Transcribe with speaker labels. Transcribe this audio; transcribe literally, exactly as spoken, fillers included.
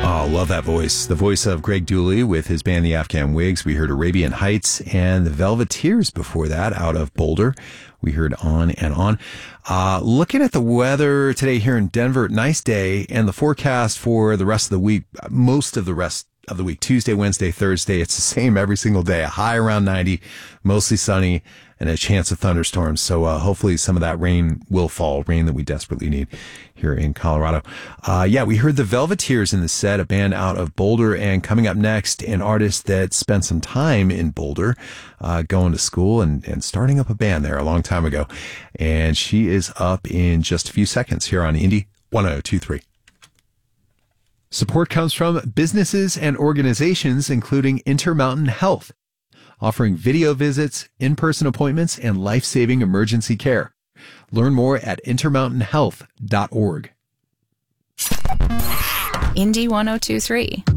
Speaker 1: Oh, love that voice. The voice of Greg Dooley with his band, the Afghan Wigs. We heard Arabian Heights and the Velveteers before that out of Boulder. We heard On and On. Uh, looking at the weather today here in Denver, nice day, and the forecast for the rest of the week, most of the rest of the week, Tuesday, Wednesday, Thursday, it's the same every single day. A high around ninety, mostly sunny, and a chance of thunderstorms. So uh, hopefully some of that rain will fall, rain that we desperately need here in Colorado. Uh, yeah, we heard the Velveteers in the set, a band out of Boulder, and coming up next, an artist that spent some time in Boulder, uh, going to school and, and starting up a band there a long time ago. And she is up in just a few seconds here on Indie one oh two three. Support comes from businesses and organizations, including Intermountain Health, offering video visits, in-person appointments, and life-saving emergency care. Learn more at intermountain health dot org.
Speaker 2: Indie one oh two three.